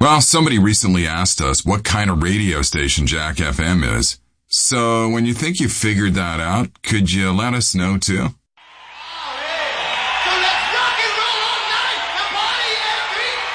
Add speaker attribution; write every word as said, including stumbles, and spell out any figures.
Speaker 1: Well, somebody recently asked us what kind of radio station Jack F M is. So when you think you figured that out, could you let us know too?